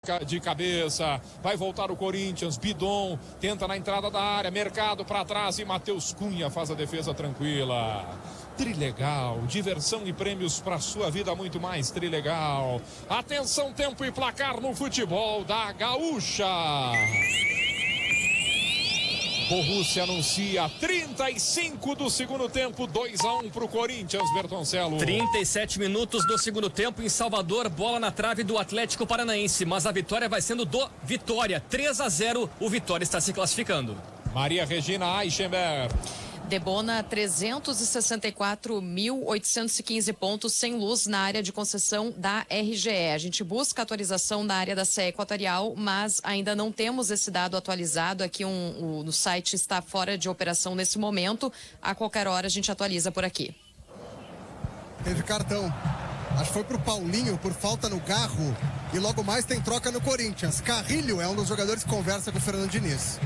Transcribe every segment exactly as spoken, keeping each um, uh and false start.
de cabeça. Vai voltar o Corinthians. Bidon tenta na entrada da área. Mercado para trás e Matheus Cunha faz a defesa tranquila. Trilegal, diversão e prêmios para sua vida, muito mais Trilegal. Atenção, tempo e placar no futebol da Gaúcha. Borussia anuncia trinta e cinco do segundo tempo, dois a um para o Corinthians, Bertoncello. trinta e sete minutos do segundo tempo em Salvador, bola na trave do Atlético Paranaense, mas a vitória vai sendo do Vitória, três a zero, o Vitória está se classificando. Maria Regina Eichenberg. Debona, trezentos e sessenta e quatro mil oitocentos e quinze pontos sem luz na área de concessão da R G E. A gente busca atualização na área da C E Equatorial, mas ainda não temos esse dado atualizado. Aqui um, o, no site está fora de operação nesse momento. A qualquer hora a gente atualiza por aqui. Teve cartão. Acho que foi pro Paulinho por falta no Garro. E logo mais tem troca no Corinthians. Carrilho é um dos jogadores que conversa com o Fernando Diniz.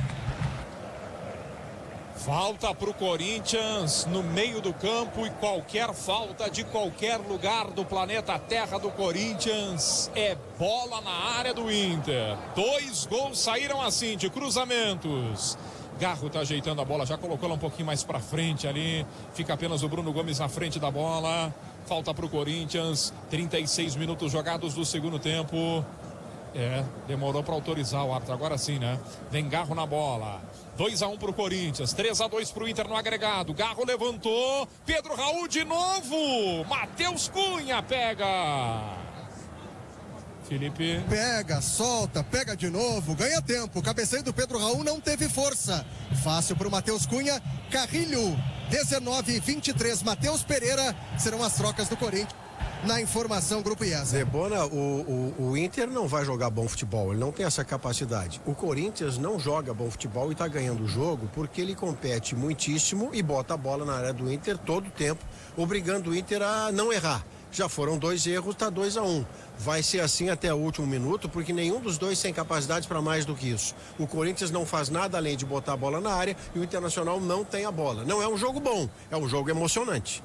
Falta para o Corinthians no meio do campo, e qualquer falta de qualquer lugar do planeta Terra do Corinthians é bola na área do Inter. Dois gols saíram assim de cruzamentos. Garro tá ajeitando a bola, já colocou ela um pouquinho mais para frente ali. Fica apenas o Bruno Gomes na frente da bola. Falta para o Corinthians, trinta e seis minutos jogados do segundo tempo. É, demorou para autorizar o árbitro, agora sim, né? Vem Garro na bola. dois a um para o Corinthians, três a dois para o Inter no agregado. Garro levantou, Pedro Raul de novo. Matheus Cunha pega. Felipe. Pega, solta, pega de novo, ganha tempo. Cabeceio do Pedro Raul não teve força. Fácil para o Matheus Cunha. Carrilho, dezenove e vinte e três. Matheus Pereira serão as trocas do Corinthians. Na informação, Grupo IESA. Debona, o, o, o Inter não vai jogar bom futebol, ele não tem essa capacidade. O Corinthians não joga bom futebol e está ganhando o jogo porque ele compete muitíssimo e bota a bola na área do Inter todo o tempo, obrigando o Inter a não errar. Já foram dois erros, está dois a um. Vai ser assim até o último minuto, porque nenhum dos dois tem capacidade para mais do que isso. O Corinthians não faz nada além de botar a bola na área e o Internacional não tem a bola. Não é um jogo bom, é um jogo emocionante.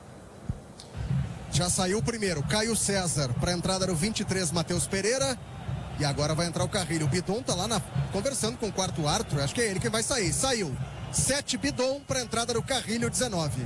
Já saiu o primeiro, Caio César, para a entrada no vinte e três, Matheus Pereira. E agora vai entrar o Carrilho. O Bidon tá lá na, conversando com o quarto árbitro, acho que é ele que vai sair. Saiu. sete Bidon para a entrada do Carrilho, dezenove.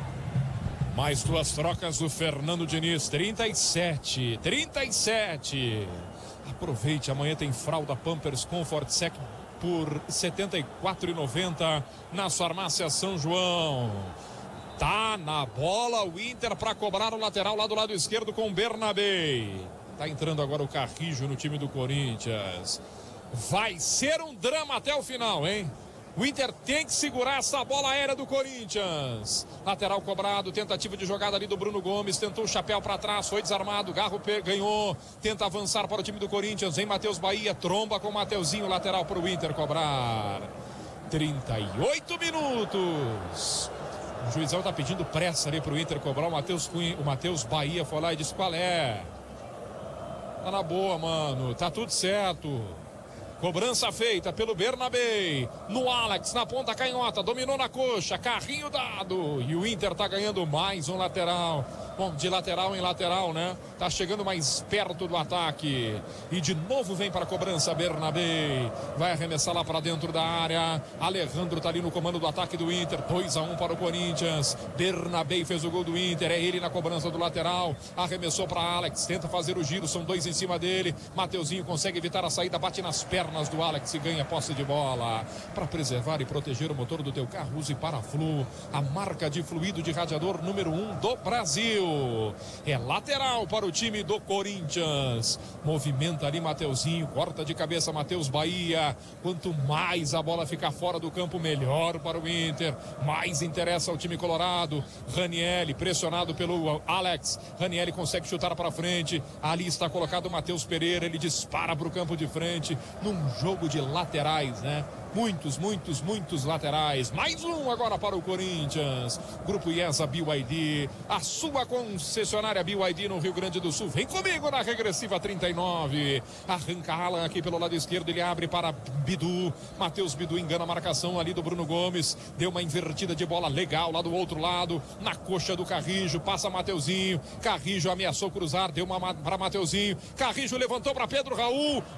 Mais duas trocas do Fernando Diniz, trinta e sete, trinta e sete. Aproveite, amanhã tem fralda Pampers Comfort Sec por setenta e quatro reais e noventa centavos na farmácia São João. Tá na bola o Inter para cobrar o lateral lá do lado esquerdo com o Bernabé. Tá entrando agora o Carrijo no time do Corinthians. Vai ser um drama até o final, hein? O Inter tem que segurar essa bola aérea do Corinthians. Lateral cobrado, tentativa de jogada ali do Bruno Gomes. Tentou o chapéu para trás, foi desarmado. Garro ganhou, tenta avançar para o time do Corinthians. Vem Matheus Bahia, tromba com o Mateuzinho, lateral para o Inter cobrar. trinta e oito minutos. O juizão tá pedindo pressa ali pro Inter cobrar. O Matheus Cunha, o Matheus Bahia foi lá e disse: qual é? Tá na boa, mano. Tá tudo certo. Cobrança feita pelo Bernabé. No Alex, na ponta canhota. Dominou na coxa. Carrinho dado. E o Inter tá ganhando mais um lateral. Bom, de lateral em lateral, né? Tá chegando mais perto do ataque. E de novo vem para a cobrança Bernabé. Vai arremessar lá para dentro da área. Alejandro tá ali no comando do ataque do Inter. dois a um para o Corinthians. Bernabé fez o gol do Inter. É ele na cobrança do lateral. Arremessou para Alex. Tenta fazer o giro. São dois em cima dele. Mateuzinho consegue evitar a saída. Bate nas pernas do Alex e ganha posse de bola. Para preservar e proteger o motor do teu carro, use Paraflu, a marca de fluido de radiador número um do Brasil. É lateral para o time do Corinthians. Movimenta ali Mateuzinho, corta de cabeça Matheus Bahia. Quanto mais a bola ficar fora do campo, melhor para o Inter. Mais interessa ao time colorado. Ranieri pressionado pelo Alex. Ranieri consegue chutar para frente. Ali está colocado o Matheus Pereira. Ele dispara para o campo de frente. Num jogo de laterais, né? Muitos, muitos, muitos laterais. Mais um agora para o Corinthians. Grupo IESA B Y D, a sua concessionária B Y D no Rio Grande do Sul. Vem comigo na regressiva trinta e nove. Arranca Alan aqui pelo lado esquerdo. Ele abre para Bidu. Matheus Bidu engana a marcação ali do Bruno Gomes. Deu uma invertida de bola legal lá do outro lado. Na coxa do Carrijo. Passa Mateuzinho. Carrijo ameaçou cruzar. Deu uma para Mateuzinho. Carrijo levantou para Pedro Raul.